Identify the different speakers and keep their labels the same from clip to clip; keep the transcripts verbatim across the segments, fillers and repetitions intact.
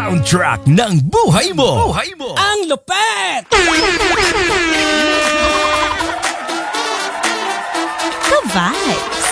Speaker 1: soundtrack ng buhay mo. Buhay mo.
Speaker 2: Ang lupet!
Speaker 3: Ka-vibes!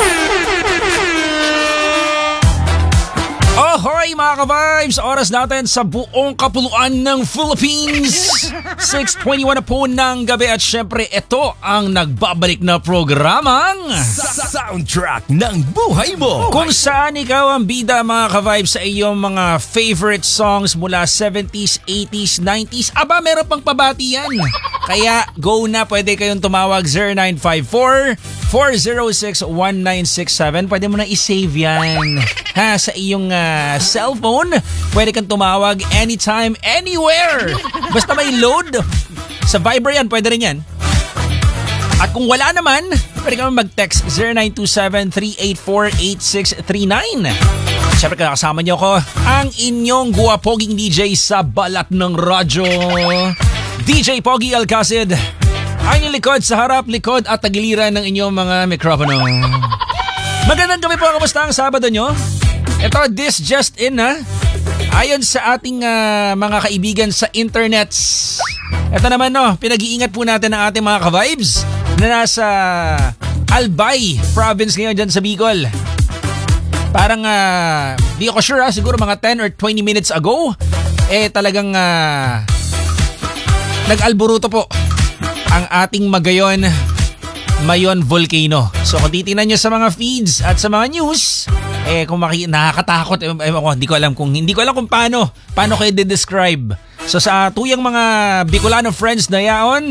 Speaker 2: Ahoy mga ka-vibes! Oras natin sa buong kapuluan ng Philippines. six twenty-one na po ng gabi at syempre ito ang nagbabalik na programang
Speaker 1: Soundtrack ng buhay mo.
Speaker 2: kung saan ikaw ang bida mga ka-vibes sa iyong mga favorite songs mula seventies, eighties, nineties. Aba, meron pang pabati yan. Kaya go na, pwede kayong tumawag zero nine five four, four zero six, one nine six seven. Pwede mo na i-save yan ha, sa iyong uh, cellphone. Pwede kang tumawag anytime, anywhere. Basta may load. Sa Viber yan, pwede rin yan. At kung wala naman, pwede kang mag-text zero nine two seven, three eight four, eight six three nine. Siyempre kasama niyo ko, ang inyong guwapoging D J sa balat ng radyo, D J Pogi Alcacid. Ang inyong likod sa harap, likod at tagiliran ng inyong mga mikropono. Magandang gabi po, kamusta ang Sabado nyo? Ito, this just in ha. Ayon sa ating uh, mga kaibigan sa internets. Ito naman no, pinag-iingat po natin ang ating mga ka-vibes na nasa Albay province ngayon dyan sa Bicol. Parang uh, di ako sure ha, siguro mga ten or twenty minutes ago, eh talagang uh, nag-alboruto po ang ating Magayon Mayon Volcano. So kung titingnan nyo sa mga feeds at sa mga news, eh kung maki nakakatakot, eh, eh, hindi ko alam kung hindi ko alam kung paano paano kayo de-describe. So sa tuyang mga Bicolano friends na yaon,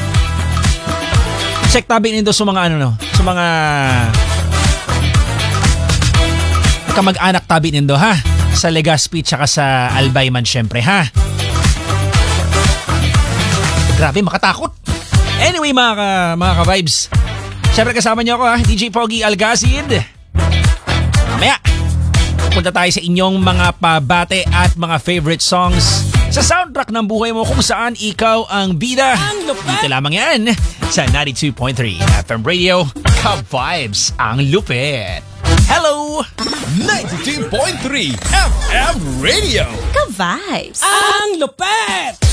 Speaker 2: check tabi nindo sa mga ano no, sa mga kamag-anak tabi nindo ha, sa Legazpi tsaka sa Albay man syempre ha. Grabe, makatakot. Anyway mga ka, mga ka-vibes, syempre kasama niyo ako ha, D J Pogi Alcacid. Mamaya, punta tayo sa inyong mga pabate at mga favorite songs sa soundtrack ng buhay mo kung saan ikaw ang bida. Dito lamang yan sa ninety-two point three F M Radio, Ka-Vibes ang lupet. Hello!
Speaker 1: ninety-two point three F M Radio.
Speaker 3: Ka-vibes!
Speaker 2: Ang lupet!